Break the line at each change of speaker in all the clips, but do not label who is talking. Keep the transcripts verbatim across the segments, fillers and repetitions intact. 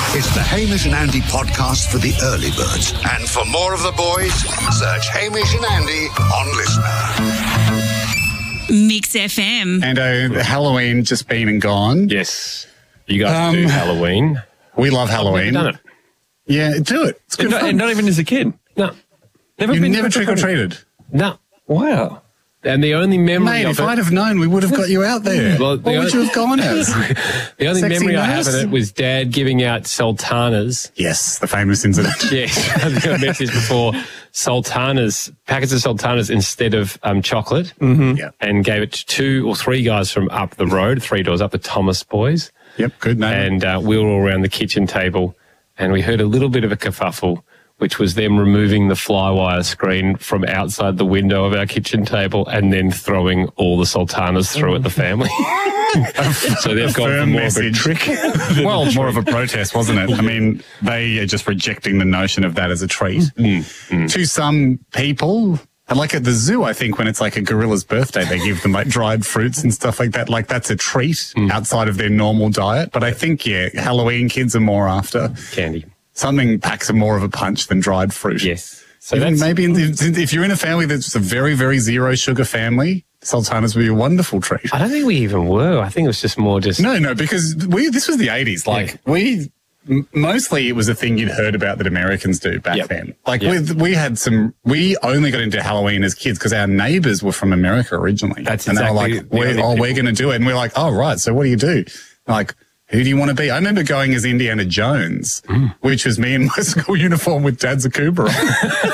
It's the Hamish and Andy podcast for the early birds. And for more of the boys, search Hamish and Andy on Listener.
Mix F M.
And uh, Halloween just been and gone.
Yes. You guys
Um,
do Halloween.
We love Halloween.
I've never done it.
Yeah, do it. It's good
And not,
fun.
and not even as a kid. No. Never
You've
been
never trick-or-treated?
No. Wow. And the only memory
Mate,
of
if
it...
I'd have known, we would have got you out there.
Well,
what
the
would
only-
you have gone as?
The only
Sexy
memory I have of
nurse?
it was Dad giving out sultanas.
Yes, the famous incident.
Yes, I think I mentioned this before. Sultanas, packets of sultanas instead of um, chocolate,
Mm-hmm. Yeah.
and gave it to two or three guys from up the road, three doors up, the Thomas boys.
Yep, good name.
And uh, we were all around the kitchen table, and we heard a little bit of a kerfuffle, which was them removing the flywire screen from outside the window of our kitchen table and then throwing all the sultanas through at the family. So they've gone for
firm
more
message.
of a trick.
Well, more of a protest, wasn't it? I mean, they are just rejecting the notion of that as a treat. To some people, and like at the zoo, I think when it's like a gorilla's birthday, they give them like dried fruits and stuff like that. Like that's a treat outside of their normal diet. But I think, yeah, Halloween kids are more after
Candy.
something packs a more of a punch than dried fruit.
Yes. So
Even
that's,
maybe in the, if you're in a family that's a very, very zero sugar family, sultanas would be a wonderful treat.
I don't think we even were. I think it was just more just...
No, no, because we this was the eighties. Like
Yeah.
we m- mostly it was a thing you'd heard about that Americans do back
Yep.
then. Like
Yep.
we we had some. We only got into Halloween as kids because our neighbours were from America originally.
That's
and they were
exactly
like,
the
we're,
only
"Oh, we're
people-
going to do it," and we're like, "Oh, right. So what do you do?" Like, who do you want to be? I remember going as Indiana Jones,
Mm.
which was me in my school uniform with Dad Zakuba on.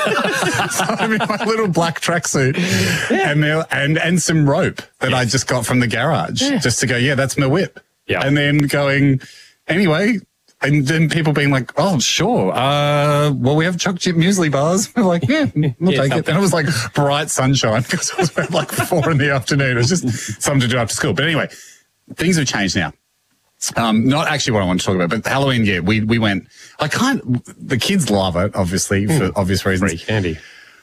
So I'm in my little black tracksuit and, there- and and some rope that I just got from the garage just to go, yeah, that's my whip.
Yeah.
And then going, anyway, and then people being like, oh, sure. Uh, well, we have chocolate chip muesli bars. We're like, yeah, we'll
Yeah,
take it.
something.
And it was like bright sunshine because it was about like four in the afternoon. It was just something to do after school. But anyway, things have changed now. Um, not actually what I want to talk about, but Halloween, yeah, we, we went, I can't, the kids love it, obviously, for obvious reasons.
Free candy.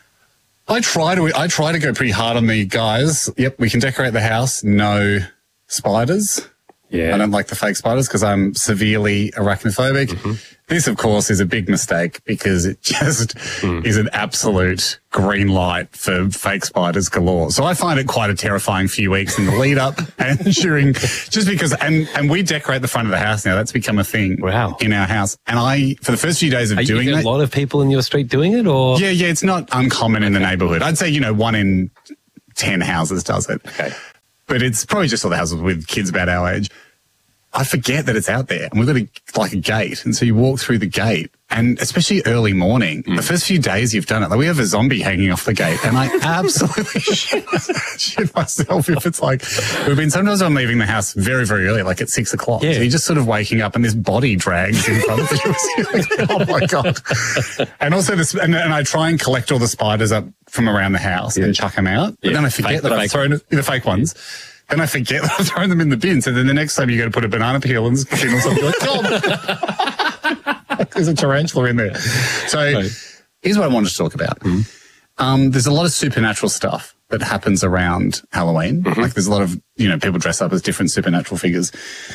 I try to, I try to go pretty hard on the guys. Yep, we can decorate the house. No spiders.
Yeah.
I don't like the fake spiders because I'm severely arachnophobic.
Mm-hmm.
This, of course, is a big mistake because it just
Mm.
is an absolute green light for fake spiders galore. So I find it quite a terrifying few weeks in the lead up and during, just because, and, and we decorate the front of the house now. That's become a thing
Wow.
in our house. And I, for the first few days of
Are you
doing
getting
that.
a lot of people in your street doing it, or?
Yeah, yeah, it's not uncommon in the neighbourhood. I'd say, you know, one in ten houses does it.
Okay.
But it's probably just all the houses with kids about our age. I forget that it's out there. And we've got a, like a gate. And so you walk through the gate. And especially early morning, the first few days you've done it, like we have a zombie hanging off the gate. And I absolutely shit, shit myself if it's like, we've been, sometimes I'm leaving the house very, very early, like at six o'clock.
Yeah.
So you're just sort of waking up and this body drags in front of you. You're like, oh my God. And also this, and, and I try and collect all the spiders up from around the house and chuck them out. But
Yeah.
then I forget
Fake-
that
the
I've
fake
thrown it, the fake ones. Then I forget that I've thrown them in the bin. So then the next time you got to put a banana peel and skin or something, you're like, oh, there's a tarantula in there. So
Right.
here's what I wanted to talk about. Um, there's a lot of supernatural stuff that happens around Halloween. Like there's a lot of, you know, people dress up as different supernatural figures.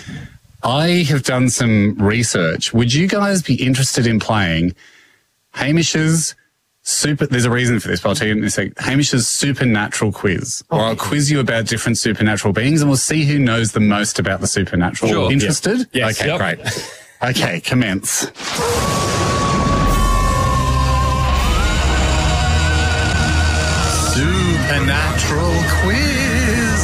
I have done some research. Would you guys be interested in playing Hamish's Super, there's a reason for this, but I'll tell you in a sec. Hamish's supernatural quiz, where I'll quiz you about different supernatural beings, and we'll see who knows the most about the supernatural.
Sure.
Interested?
Yeah. Yes.
Okay,
Yep.
great. Okay, commence. Supernatural quiz.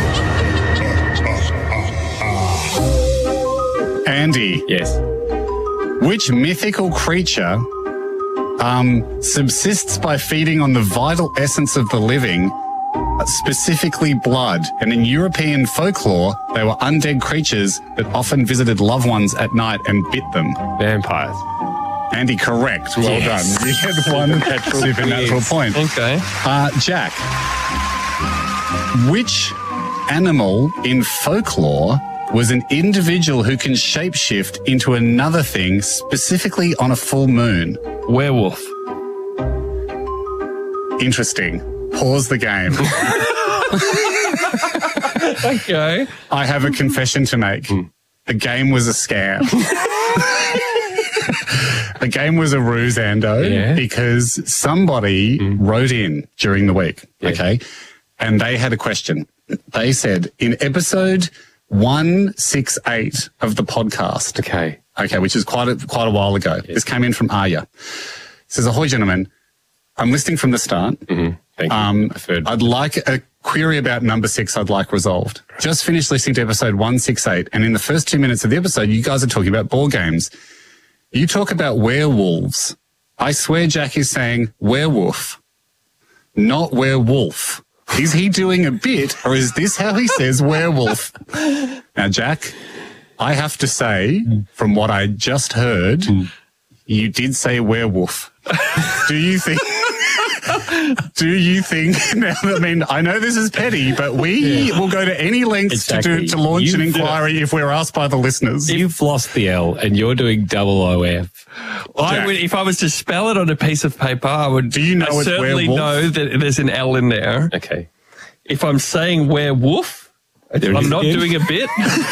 Andy,
Yes.
which mythical creature um, subsists by feeding on the vital essence of the living, uh, specifically blood? And in European folklore, they were undead creatures that often visited loved ones at night and bit them.
Vampires.
Andy, correct. Well
Yes.
done. You had one
Supernatural
supernatural
quiz.
point.
Okay.
Uh, Jack, which animal in folklore was an individual who can shapeshift into another thing, specifically on a full moon?
Werewolf.
Interesting. Pause the game.
Okay.
I have a confession to make. The game was a scam. The game was a ruse, Ando,
Yeah.
because somebody mm. wrote in during the week,
yeah.
okay, and they had a question. They said, in episode one sixty-eight of the podcast,
Okay.
okay, which is quite a, quite a while ago, yes. This came in from Arya. It says, ahoy, gentlemen. I'm listening from the start.
Mm-hmm. Thank you.
Um,
I've heard.
I'd like a query about number six I'd like resolved. Just finished listening to episode one sixty-eight, and in the first two minutes of the episode, you guys are talking about board games. You talk about werewolves. I swear Jack is saying werewolf, not werewolf. Is he doing a bit, or is this how he says werewolf? Now, Jack, I have to say, from what I just heard, you did say werewolf. Do you think... Do you think, now, I mean, I know this is petty, but we yeah. will go to any lengths exactly. to, do, to launch You've, an inquiry uh, if we're asked by the listeners.
You've lost the L and you're doing double O F.
Well, I would, if I was to spell it on a piece of paper, I would
Do you know
I
it's
certainly
werewolf?
know that there's an L in there.
Okay.
If I'm saying werewolf,
there
I'm not
again.
doing a bit.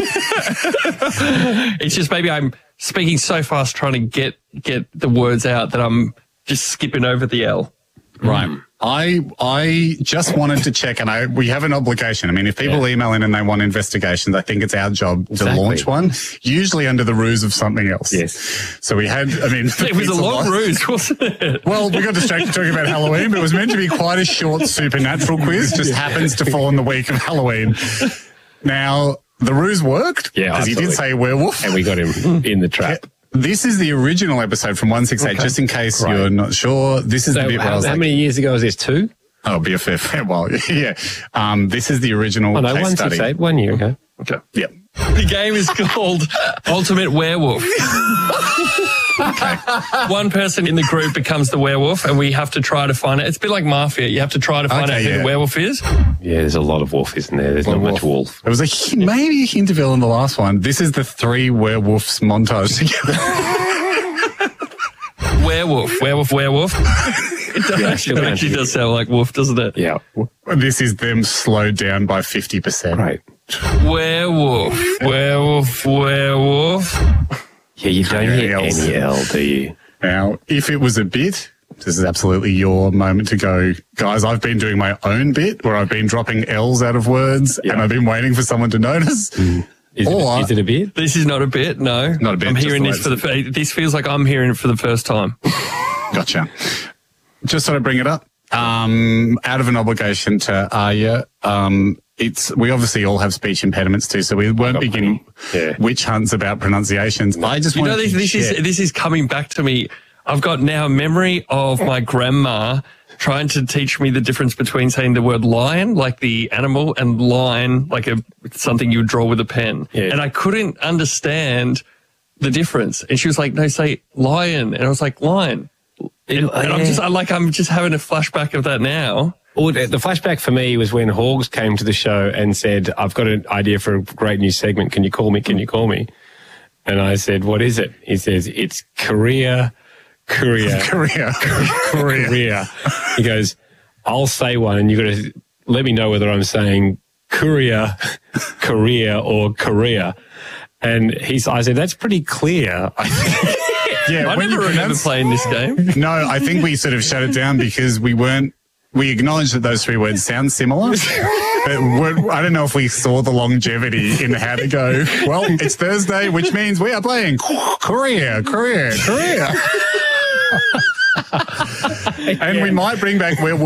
It's just maybe I'm speaking so fast trying to get, get the words out that I'm just skipping over the L.
Right. Mm. I I just wanted to check, and I we have an obligation. I mean, if people yeah. email in and they want investigations, I think it's our job
exactly.
to launch one, usually under the ruse of something else.
Yes.
So we had, I mean...
It was a long ruse, wasn't it?
Well, we got distracted talking about Halloween, but it was meant to be quite a short supernatural quiz, just happens to fall in the week of Halloween. Now, the ruse worked,
yeah,
because he did say werewolf.
And we got him in the trap.
This is the original episode from one sixty-eight, okay. just in case right. you're not sure. This is
so
the bit
how,
where I was
how
like,
many years ago was this? Two?
Oh, be a fair, fair while. Yeah. Um, this is the original
oh, no,
case
one
study.
sixty-eight, one year ago.
Okay. Yep.
The game is called Ultimate Werewolf. Okay. One person in the group becomes the werewolf, and we have to try to find it. It's a bit like Mafia. You have to try to find
okay,
out who
yeah.
the werewolf is.
Yeah, there's a lot of wolf, isn't there? There's not
wolf.
much wolf.
There was a maybe a interval in the last one. This is the three werewolves montage together.
Werewolf, werewolf, werewolf. It does,
Yeah,
actually, it actually does sound like wolf, doesn't it?
Yeah.
This is them slowed down by fifty percent.
Right.
Werewolf, werewolf, werewolf.
Yeah, you don't hear
L's.
any L, do you?
Now, if it was a bit, this is absolutely your moment to go, guys, I've been doing my own bit where I've been dropping L's out of words
yeah.
and I've been waiting for someone to notice.
Mm. Is,
or,
it, is it a bit?
This is not a bit, no.
Not a bit.
I'm hearing this for the first, this feels like I'm hearing it for the first time.
Gotcha. Just thought I'd bring it up. Um, out of an obligation to Arya, um, it's, we obviously all have speech impediments too, so we won't be getting
yeah.
witch hunts about pronunciations. I just
you
want
know, this,
to
this is, this is coming back to me. I've got now a memory of my grandma trying to teach me the difference between saying the word lion, like the animal, and line, like a something you would draw with a pen.
Yeah.
And I couldn't understand the difference. And she was like, no, say lion. And I was like, lion. And, and I'm just I'm like, I'm just having a flashback of that now.
Well, the flashback for me was when Hawgs came to the show and said, I've got an idea for a great new segment. Can you call me? Can you call me? And I said, what is it? He says, it's Korea, Korea,
Korea,
Korea. Korea. He goes, I'll say one and you've got to let me know whether I'm saying Korea, Korea or Korea. And he's, I said, that's pretty clear.
Yeah,
I
when
never
you
remember
pronounce-
playing this game.
No, I think we sort of shut it down because we weren't, we acknowledged that those three words sound similar. But we're, I don't know if we saw the longevity in how to go, well, it's Thursday, which means we are playing Korea, Korea, Korea. And we might bring back Werewolf